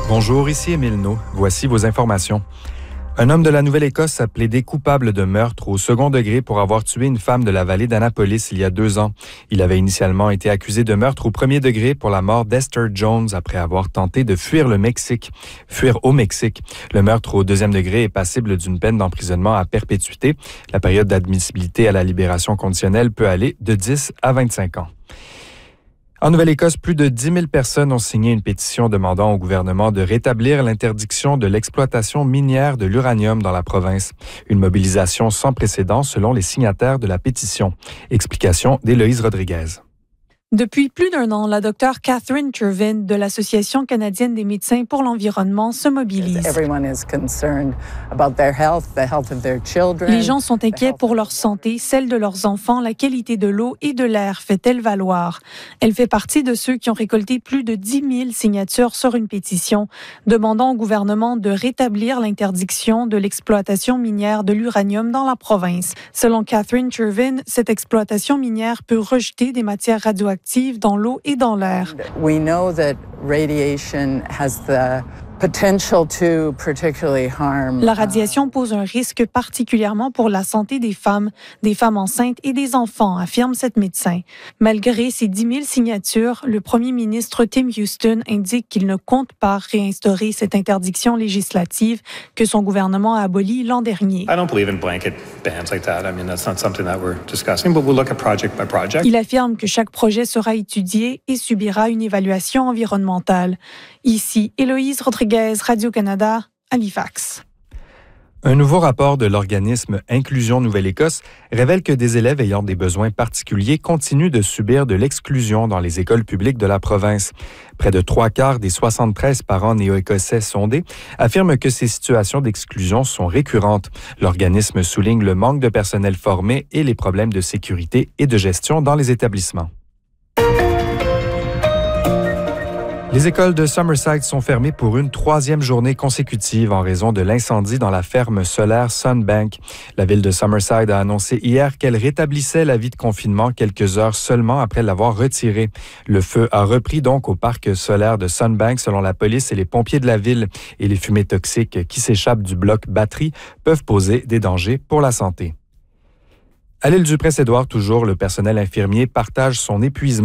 Bonjour, ici Émile No. Voici vos informations. Un homme de la Nouvelle-Écosse a plaidé coupable de meurtre au second degré pour avoir tué une femme de la vallée d'Annapolis il y a 2 ans. Il avait initialement été accusé de meurtre au premier degré pour la mort d'Esther Jones après avoir tenté de fuir au Mexique. Le meurtre au deuxième degré est passible d'une peine d'emprisonnement à perpétuité. La période d'admissibilité à la libération conditionnelle peut aller de 10 à 25 ans. En Nouvelle-Écosse, plus de 10 000 personnes ont signé une pétition demandant au gouvernement de rétablir l'interdiction de l'exploitation minière de l'uranium dans la province. Une mobilisation sans précédent selon les signataires de la pétition. Explication d'Héloïse Rodriguez. Depuis plus d'1 an, la docteure Catherine Chervin de l'Association canadienne des médecins pour l'environnement se mobilise. Les gens sont inquiets pour leur santé, celle de leurs enfants, la qualité de l'eau et de l'air, fait-elle valoir. Elle fait partie de ceux qui ont récolté plus de 10 000 signatures sur une pétition demandant au gouvernement de rétablir l'interdiction de l'exploitation minière de l'uranium dans la province. Selon Catherine Chervin, cette exploitation minière peut rejeter des matières radioactives dans l'eau et dans l'air. We know that radiation has the potential to particularly harm. La radiation pose un risque particulièrement pour la santé des femmes enceintes et des enfants, affirme cette médecin. Malgré ces 10 000 signatures, le premier ministre Tim Houston indique qu'il ne compte pas réinstaurer cette interdiction législative que son gouvernement a abolie l'an dernier. I don't believe in blanket bans like that. I mean, that's not something that we're discussing, but we'll look at project by project. Il affirme que chaque projet sera étudié et subira une évaluation environnementale. Ici, Héloïse Rodriguez, Radio-Canada, Halifax. Un nouveau rapport de l'organisme Inclusion Nouvelle-Écosse révèle que des élèves ayant des besoins particuliers continuent de subir de l'exclusion dans les écoles publiques de la province. Près de 3/4 des 73 parents néo-écossais sondés affirment que ces situations d'exclusion sont récurrentes. L'organisme souligne le manque de personnel formé et les problèmes de sécurité et de gestion dans les établissements. Les écoles de Summerside sont fermées pour une 3e journée consécutive en raison de l'incendie dans la ferme solaire Sunbank. La ville de Summerside a annoncé hier qu'elle rétablissait l'avis de confinement quelques heures seulement après l'avoir retiré. Le feu a repris donc au parc solaire de Sunbank selon la police et les pompiers de la ville. Et les fumées toxiques qui s'échappent du bloc batterie peuvent poser des dangers pour la santé. À l'île du Prince-Édouard, toujours, le personnel infirmier partage son épuisement